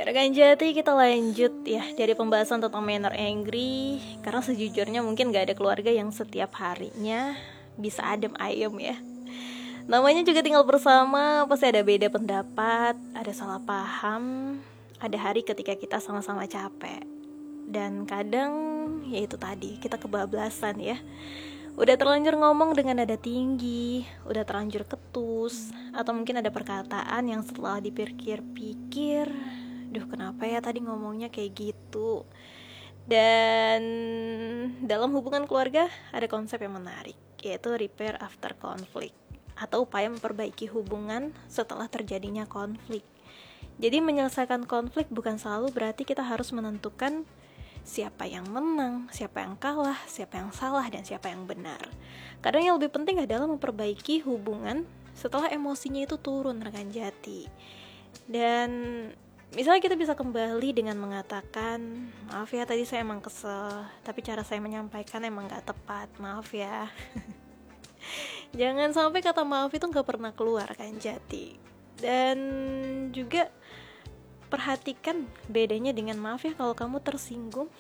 Ya rekan jati, kita lanjut ya dari pembahasan tentang manner angry. Karena sejujurnya mungkin gak ada keluarga yang setiap harinya bisa adem ayem ya. Namanya juga tinggal bersama, pasti ada beda pendapat, ada salah paham, ada hari ketika kita sama-sama capek. Dan kadang ya itu tadi, kita kebablasan ya. Udah terlanjur ngomong dengan nada tinggi, udah terlanjur ketus, atau mungkin ada perkataan yang setelah dipikir-pikir, duh kenapa ya tadi ngomongnya kayak gitu. Dan dalam hubungan keluarga ada konsep yang menarik, yaitu repair after conflict, atau upaya memperbaiki hubungan setelah terjadinya konflik. Jadi menyelesaikan konflik bukan selalu berarti kita harus menentukan siapa yang menang, siapa yang kalah, siapa yang salah, dan siapa yang benar. Kadang yang lebih penting adalah memperbaiki hubungan setelah emosinya itu turun rekan jati. Dan misalnya kita bisa kembali dengan mengatakan, maaf ya tadi saya emang kesel, tapi cara saya menyampaikan emang gak tepat, maaf ya. Jangan sampai kata maaf itu gak pernah keluar rekan jati. Dan juga perhatikan bedanya dengan maaf ya kalau kamu tersinggung.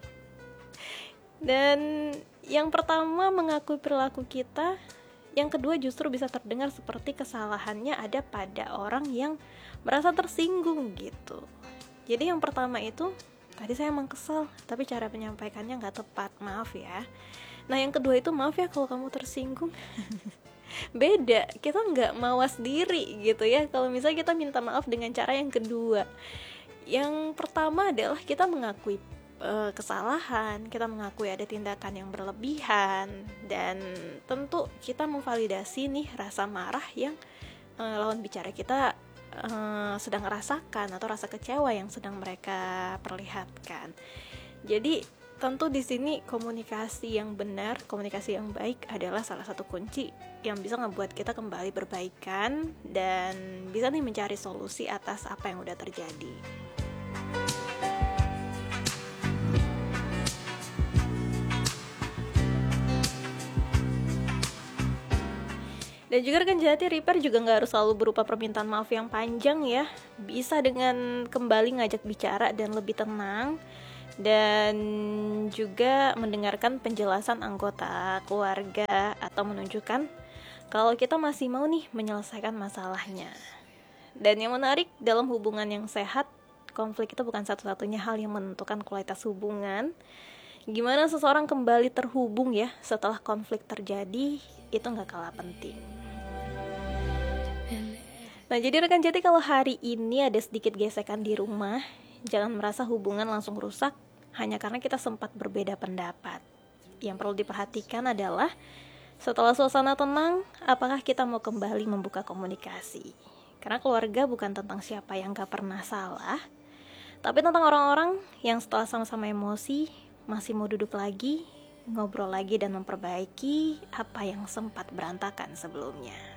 Dan yang pertama mengakui perilaku kita, yang kedua justru bisa terdengar seperti kesalahannya ada pada orang yang merasa tersinggung gitu. Jadi yang pertama itu, tadi saya emang kesel, tapi cara menyampaikannya gak tepat, maaf ya. Nah yang kedua itu, maaf ya kalau kamu tersinggung. Beda, kita nggak mawas diri gitu ya kalau misalnya kita minta maaf dengan cara yang kedua. Yang pertama adalah kita mengakui kesalahan, kita mengakui ada tindakan yang berlebihan, dan tentu kita memvalidasi nih rasa marah yang lawan bicara kita sedang rasakan, atau rasa kecewa yang sedang mereka perlihatkan. Jadi tentu di sini komunikasi yang benar, komunikasi yang baik adalah salah satu kunci yang bisa ngebuat kita kembali berbaikan dan bisa nih mencari solusi atas apa yang udah terjadi. Dan juga rekan jati, repair juga gak harus selalu berupa permintaan maaf yang panjang ya. Bisa dengan kembali ngajak bicara dan lebih tenang, dan juga mendengarkan penjelasan anggota keluarga, atau menunjukkan kalau kita masih mau nih menyelesaikan masalahnya. Dan yang menarik, dalam hubungan yang sehat, konflik itu bukan satu-satunya hal yang menentukan kualitas hubungan. Gimana seseorang kembali terhubung ya setelah konflik terjadi, itu gak kalah penting. Nah jadi rekan jati, kalau hari ini ada sedikit gesekan di rumah, jangan merasa hubungan langsung rusak hanya karena kita sempat berbeda pendapat. Yang perlu diperhatikan adalah setelah suasana tenang, apakah kita mau kembali membuka komunikasi. Karena keluarga bukan tentang siapa yang gak pernah salah, tapi tentang orang-orang yang setelah sama-sama emosi masih mau duduk lagi, ngobrol lagi, dan memperbaiki apa yang sempat berantakan sebelumnya.